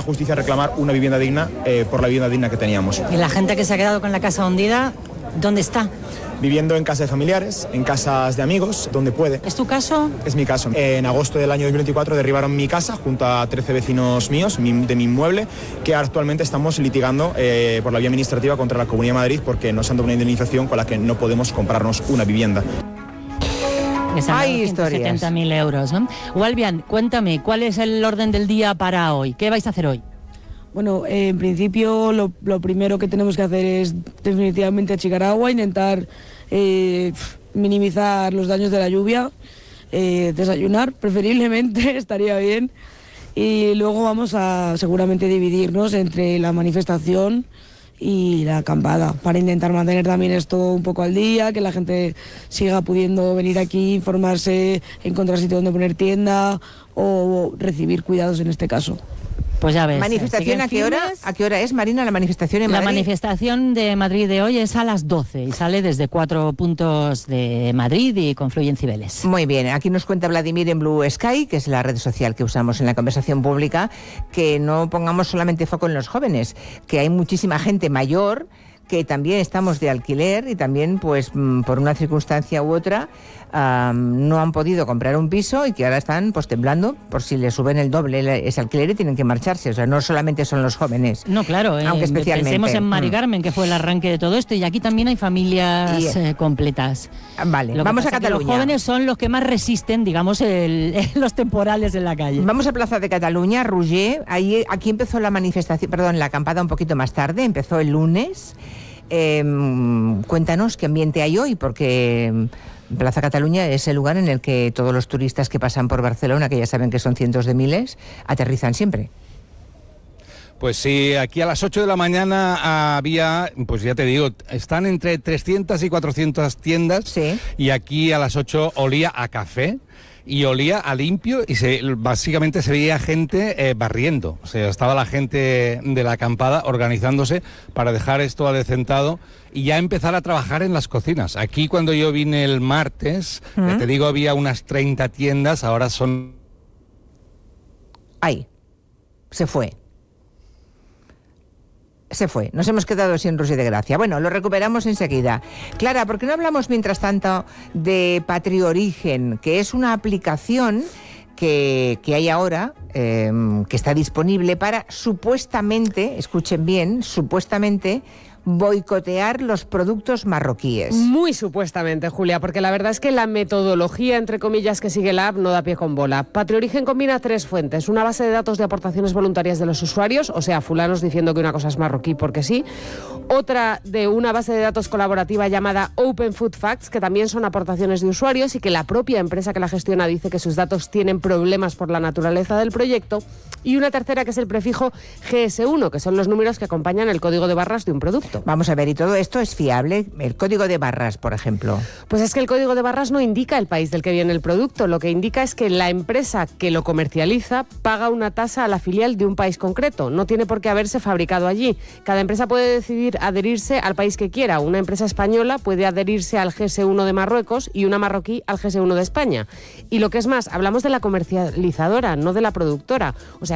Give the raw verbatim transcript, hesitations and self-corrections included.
justicia reclamar una vivienda digna eh, por la vivienda digna que teníamos. ¿Y la gente que se ha quedado con la casa hundida, dónde está? Viviendo en casas de familiares, en casas de amigos, donde puede. ¿Es tu caso? Es mi caso. En agosto del año dos mil veinticuatro derribaron mi casa junto a trece vecinos míos mi, de mi inmueble, que actualmente estamos litigando eh, por la vía administrativa contra la Comunidad de Madrid porque nos han dado una indemnización con la que no podemos comprarnos una vivienda. Hay historias. setenta mil euros, ¿no? Walvian, cuéntame, ¿cuál es el orden del día para hoy? ¿Qué vais a hacer hoy? Bueno, eh, en principio lo, lo primero que tenemos que hacer es definitivamente achicar agua, intentar eh, minimizar los daños de la lluvia, eh, desayunar preferiblemente, estaría bien, y luego vamos a seguramente dividirnos entre la manifestación y la acampada para intentar mantener también esto un poco al día, que la gente siga pudiendo venir aquí, informarse, encontrar sitio donde poner tienda o recibir cuidados en este caso. Pues ya ves. ¿Manifestación a qué hora? ¿A qué hora es, Marina, la manifestación en La Madrid? manifestación de Madrid de hoy es a las doce y sale desde cuatro puntos de Madrid y confluye en Cibeles. Muy bien, aquí nos cuenta Vladimir en Blue Sky, que es la red social que usamos en la conversación pública, que no pongamos solamente foco en los jóvenes, que hay muchísima gente mayor que también estamos de alquiler y también, pues, por una circunstancia u otra, um, no han podido comprar un piso y que ahora están, pues, temblando por si les suben el doble ese alquiler y tienen que marcharse. O sea, no solamente son los jóvenes. No, claro. Aunque eh, especialmente. Pensemos en Mari mm. Carmen, que fue el arranque de todo esto, y aquí también hay familias y, eh, completas. Vale, Lo vamos que a pasa Cataluña. Es que los jóvenes son los que más resisten, digamos, el, los temporales en la calle. Vamos a Plaza de Cataluña, Roger. Ahí, aquí empezó la manifestación, perdón, la acampada un poquito más tarde, empezó el lunes. Eh, cuéntanos qué ambiente hay hoy, porque Plaza Cataluña es el lugar en el que todos los turistas que pasan por Barcelona, que ya saben que son cientos de miles, aterrizan siempre. Pues sí, aquí a las ocho de la mañana había, pues ya te digo, están entre trescientas y cuatrocientas tiendas, sí. Y aquí a las ocho olía a café y olía a limpio y se, básicamente se veía gente eh, barriendo. O sea, estaba la gente de la acampada organizándose para dejar esto adecentado y ya empezar a trabajar en las cocinas. Aquí cuando yo vine el martes, ¿Mm? te digo, había unas treinta tiendas, ahora son... Ahí, se fue. Se fue, nos hemos quedado sin Roger de Gracia. Bueno, lo recuperamos enseguida. Clara, ¿por qué no hablamos mientras tanto de Patriorigen, que es una aplicación que, que hay ahora, eh, que está disponible para supuestamente, escuchen bien, supuestamente boicotear los productos marroquíes? Muy supuestamente, Julia, porque la verdad es que la metodología, entre comillas, que sigue la app no da pie con bola. Patriorigen combina tres fuentes: una base de datos de aportaciones voluntarias de los usuarios, o sea, fulanos diciendo que una cosa es marroquí porque sí; otra de una base de datos colaborativa llamada Open Food Facts, que también son aportaciones de usuarios y que la propia empresa que la gestiona dice que sus datos tienen problemas por la naturaleza del proyecto; y una tercera que es el prefijo G S uno, que son los números que acompañan el código de barras de un producto. Vamos a ver, ¿y todo esto es fiable? El código de barras, por ejemplo. Pues es que el código de barras no indica el país del que viene el producto. Lo que indica es que la empresa que lo comercializa paga una tasa a la filial de un país concreto. No tiene por qué haberse fabricado allí. Cada empresa puede decidir adherirse al país que quiera. Una empresa española puede adherirse al G S uno de Marruecos y una marroquí al G S uno de España. Y lo que es más, hablamos de la comercializadora, no de la productora. O sea,